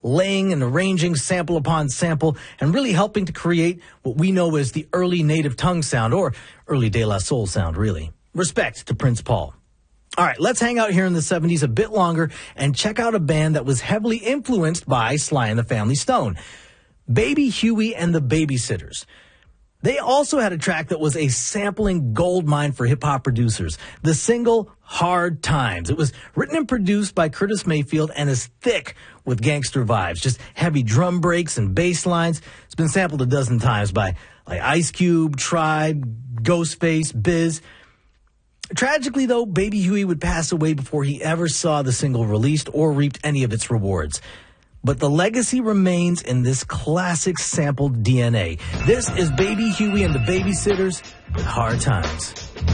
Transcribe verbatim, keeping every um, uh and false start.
laying and arranging sample upon sample and really helping to create what we know as the early native tongue sound, or early De La Soul sound, really. Respect to Prince Paul. All right, let's hang out here in the seventies a bit longer and check out a band that was heavily influenced by Sly and the Family Stone. Baby Huey and the Babysitters. They also had a track that was a sampling goldmine for hip-hop producers. The single, Hard Times. It was written and produced by Curtis Mayfield and is thick with gangster vibes. Just heavy drum breaks and bass lines. It's been sampled a dozen times by like Ice Cube, Tribe, Ghostface, Biz. Tragically, though, Baby Huey would pass away before he ever saw the single released or reaped any of its rewards. But the legacy remains in this classic sampled D N A. This is Baby Huey and the Babysitters with Hard Times.